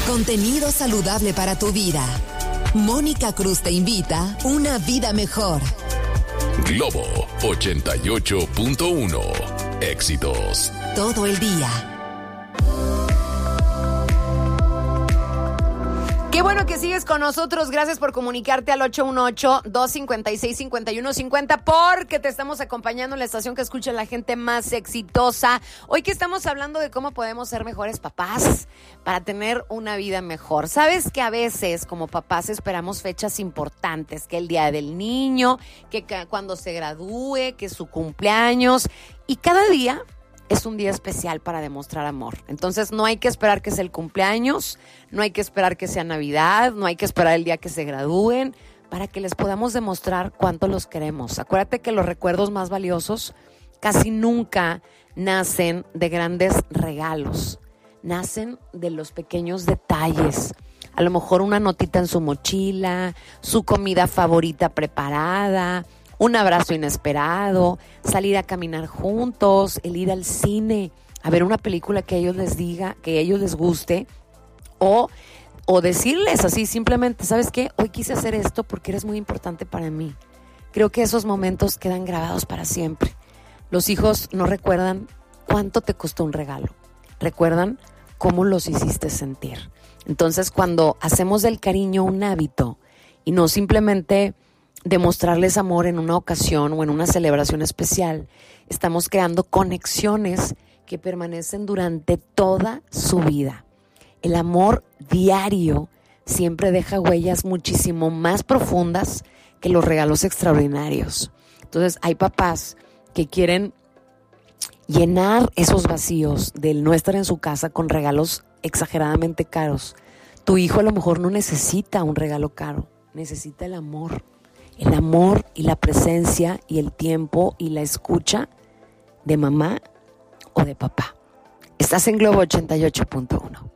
Contenido saludable para tu vida. Mónica Cruz te invita a una vida mejor. Globo 88.1. Éxitos todo el día. Qué bueno que sigues con nosotros. Gracias por comunicarte al 818-256-5150 porque te estamos acompañando en la estación que escucha la gente más exitosa. Hoy que estamos hablando de cómo podemos ser mejores papás para tener una vida mejor. Sabes que a veces como papás esperamos fechas importantes, que el día del niño, que cuando se gradúe, que su cumpleaños, y cada día es un día especial para demostrar amor. Entonces no hay que esperar que sea el cumpleaños, no hay que esperar que sea Navidad, no hay que esperar el día que se gradúen, para que les podamos demostrar cuánto los queremos. Acuérdate que los recuerdos más valiosos casi nunca nacen de grandes regalos, nacen de los pequeños detalles. A lo mejor una notita en su mochila, su comida favorita preparada, un abrazo inesperado, salir a caminar juntos, el ir al cine, a ver una película que a ellos les diga, que a ellos les guste, o decirles así simplemente, ¿sabes qué? Hoy quise hacer esto porque eres muy importante para mí. Creo que esos momentos quedan grabados para siempre. Los hijos no recuerdan cuánto te costó un regalo, recuerdan cómo los hiciste sentir. Entonces, cuando hacemos del cariño un hábito y no simplemente demostrarles amor en una ocasión o en una celebración especial, estamos creando conexiones que permanecen durante toda su vida. El amor diario siempre deja huellas muchísimo más profundas que los regalos extraordinarios. Entonces hay papás que quieren llenar esos vacíos del no estar en su casa con regalos exageradamente caros. Tu hijo a lo mejor no necesita un regalo caro, necesita el amor. El amor y la presencia y el tiempo y la escucha de mamá o de papá. Estás en Globo 88.1.